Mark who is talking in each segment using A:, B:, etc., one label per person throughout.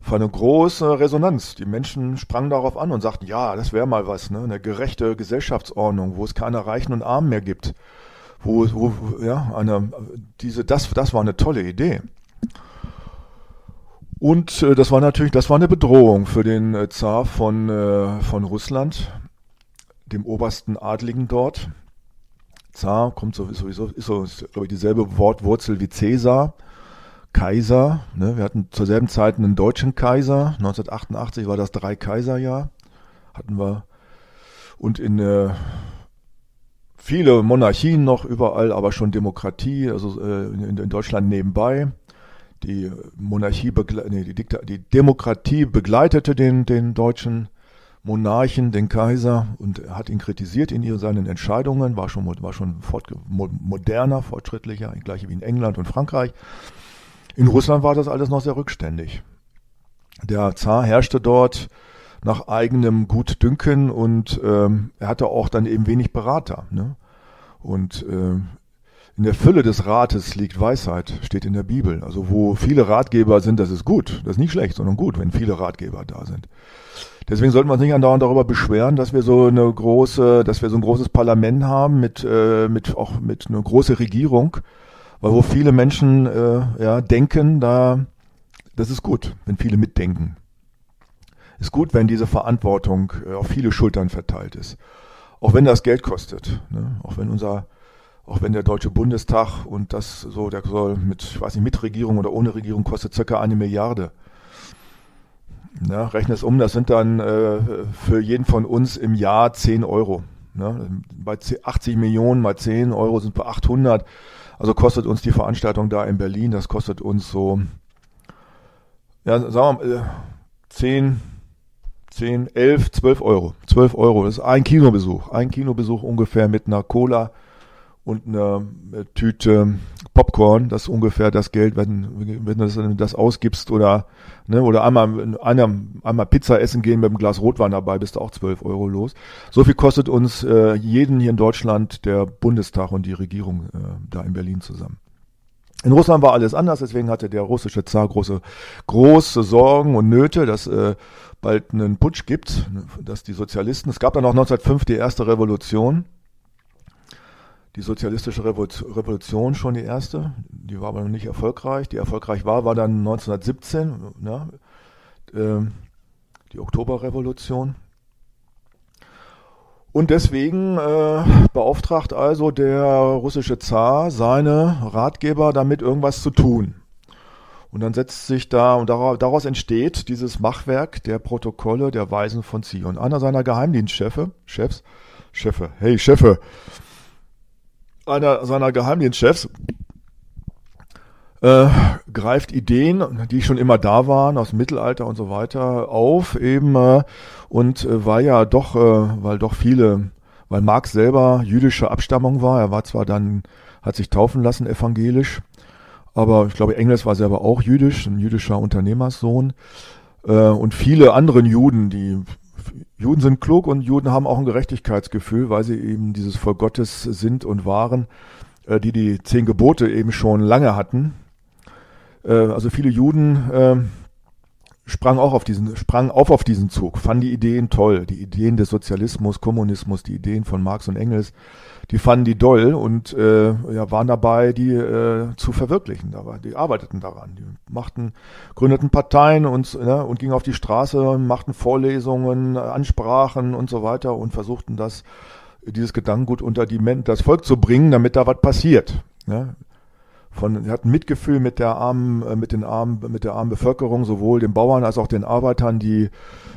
A: war eine große Resonanz. Die Menschen sprangen darauf an und sagten, ja, das wäre mal was, ne? Eine gerechte Gesellschaftsordnung, wo es keine Reichen und Armen mehr gibt. Das war eine tolle Idee. Und das war eine Bedrohung für den Zar von Russland, dem obersten Adligen dort. Zar kommt sowieso, ist glaube ich, dieselbe Wortwurzel wie Cäsar, Kaiser. Ne? Wir hatten zur selben Zeit einen deutschen Kaiser. 1988 war das Drei-Kaiser-Jahr. Hatten wir. Und in viele Monarchien noch überall, aber schon Demokratie, also in Deutschland nebenbei. Die die Demokratie begleitete den deutschen Monarchen, den Kaiser, und hat ihn kritisiert in seinen Entscheidungen, war schon moderner, fortschrittlicher, gleich wie in England und Frankreich. In Russland war das alles noch sehr rückständig. Der Zar herrschte dort nach eigenem Gutdünken und er hatte auch dann eben wenig Berater. Ne? Und in der Fülle des Rates liegt Weisheit, steht in der Bibel. Also wo viele Ratgeber sind, das ist gut. Das ist nicht schlecht, sondern gut, wenn viele Ratgeber da sind. Deswegen sollten wir uns nicht andauernd darüber beschweren, dass wir so ein großes Parlament haben mit einer großen Regierung, weil wo viele Menschen denken, das ist gut, wenn viele mitdenken. Ist gut, wenn diese Verantwortung auf viele Schultern verteilt ist. Auch wenn das Geld kostet, ne? Auch wenn der Deutsche Bundestag und der soll mit Regierung oder ohne Regierung kostet circa 1 Milliarde. Ja, rechne es um, das sind dann für jeden von uns im Jahr 10 Euro. Ne? Bei 80 Millionen mal 10 Euro sind wir 800. Also kostet uns die Veranstaltung da in Berlin, das kostet uns so, ja, sagen wir mal, 10, 11, 12 Euro. 12 Euro, das ist ein Kinobesuch. Ein Kinobesuch ungefähr mit einer Cola und einer Tüte Popcorn, das ist ungefähr das Geld, wenn du das ausgibst oder einmal Pizza essen gehen mit einem Glas Rotwein dabei, bist du auch 12 Euro los. So viel kostet uns jeden hier in Deutschland der Bundestag und die Regierung da in Berlin zusammen. In Russland war alles anders, deswegen hatte der russische Zar große Sorgen und Nöte, dass bald einen Putsch gibt, dass die Sozialisten, es gab dann auch 1905 die erste Revolution, die sozialistische Revolution schon die erste, die war aber noch nicht erfolgreich. Die erfolgreich war dann 1917, ne? Die Oktoberrevolution. Und deswegen beauftragt also der russische Zar seine Ratgeber damit irgendwas zu tun. Und dann setzt sich daraus entsteht dieses Machwerk der Protokolle der Weisen von Zion. Einer seiner Geheimdienstchefe, einer seiner Geheimdienstchefs greift Ideen, die schon immer da waren, aus dem Mittelalter und so weiter, auf eben weil Marx selber jüdischer Abstammung war. Er war zwar dann, hat sich taufen lassen evangelisch, aber ich glaube Engels war selber auch jüdisch, ein jüdischer Unternehmerssohn, und viele andere Juden sind klug und Juden haben auch ein Gerechtigkeitsgefühl, weil sie eben dieses Volk Gottes sind und waren, die 10 Gebote eben schon lange hatten. Also viele Juden sprangen auf diesen Zug, fanden die Ideen toll, die Ideen des Sozialismus, Kommunismus, die Ideen von Marx und Engels, die fanden die doll und waren dabei, die zu verwirklichen. Die arbeiteten daran, gründeten Parteien und gingen auf die Straße, machten Vorlesungen, Ansprachen und so weiter und versuchten dieses Gedankengut unter das Volk zu bringen, damit da was passiert. Ja. Sie hatten Mitgefühl mit der armen Bevölkerung, sowohl den Bauern als auch den Arbeitern, die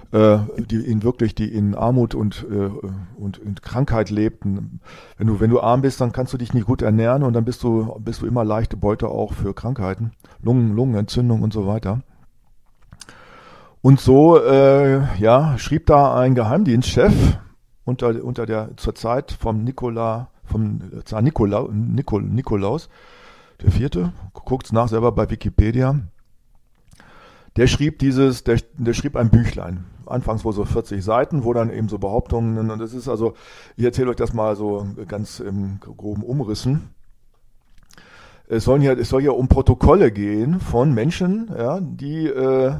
A: in Armut und in Krankheit lebten. Wenn du arm bist, dann kannst du dich nicht gut ernähren und dann bist du immer leichte Beute auch für Krankheiten, Lungenentzündung und so weiter. Und so schrieb da ein Geheimdienstchef zur Zeit vom Zar Nikolaus, der 4., guckt's nach selber bei Wikipedia. Der schrieb ein Büchlein, anfangs wohl so 40 Seiten, wo dann eben so Behauptungen, und das ist also, ich erzähle euch das mal so ganz im groben Umrissen. Es soll hier um Protokolle gehen von Menschen, ja, die